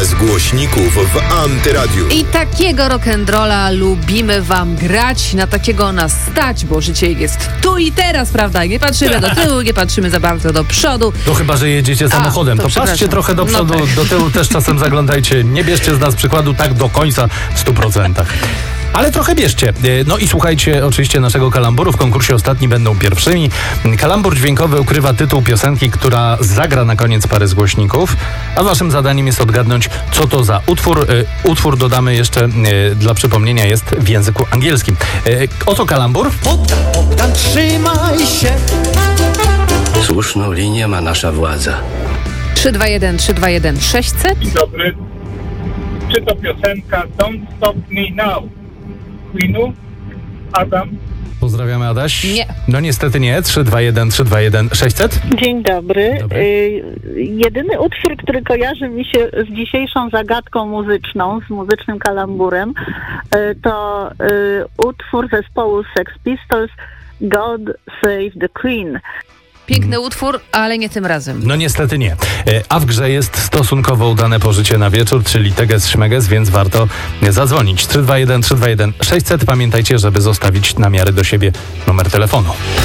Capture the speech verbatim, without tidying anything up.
Bez głośników w Antyradiu. I takiego rock'n'rolla lubimy wam grać, na takiego nas stać, bo życie jest tu i teraz, prawda? Nie patrzymy do tyłu, nie patrzymy za bardzo do przodu. To chyba, że jedziecie samochodem, A, to to patrzcie trochę do przodu, no tak. do tyłu też czasem zaglądajcie. Nie bierzcie z nas przykładu tak do końca w stu procentach. Ale trochę bierzcie. No i słuchajcie oczywiście naszego kalamburu. W konkursie ostatni będą pierwszymi. Kalambur dźwiękowy ukrywa tytuł piosenki, która zagra na koniec pary z głośników. A waszym zadaniem jest odgadnąć, co to za utwór. Utwór, dodamy jeszcze dla przypomnienia, jest w języku angielskim. Oto kalambur. Bogdan, trzymaj się. Słuszną linię ma nasza władza. trzy dwa jeden trzy dwa jeden sześćset. Dzień dobry. Czy to piosenka Don't Stop Me Now Queenu? Adam? Pozdrawiamy, Adaś. Nie. No niestety nie. trzy dwa jeden trzy dwa jeden sześćset. Dzień dobry. Dobry. Y, jedyny utwór, który kojarzy mi się z dzisiejszą zagadką muzyczną, z muzycznym kalamburem, y, to y, utwór zespołu Sex Pistols, God Save the Queen. Piękny utwór, ale nie tym razem. No niestety nie. A w grze jest stosunkowo udane pożycie na wieczór, czyli teges szmeges, więc warto zadzwonić. trzy dwa jeden trzy dwa jeden sześćset. Pamiętajcie, żeby zostawić namiary do siebie numer telefonu.